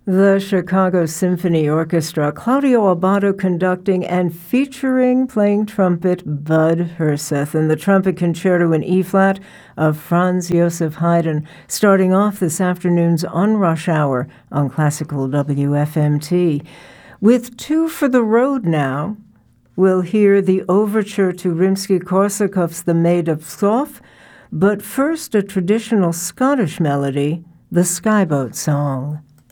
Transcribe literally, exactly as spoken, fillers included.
The Chicago Symphony Orchestra, Claudio Abbado conducting and featuring playing trumpet Bud Herseth, and the trumpet concerto in E-flat of Franz Joseph Haydn, starting off this afternoon's On Rush Hour on Classical W F M T. With two for the road now, we'll hear the overture to Rimsky-Korsakov's The Maid of Thoth, but first a traditional Scottish melody, the Skyboat Song.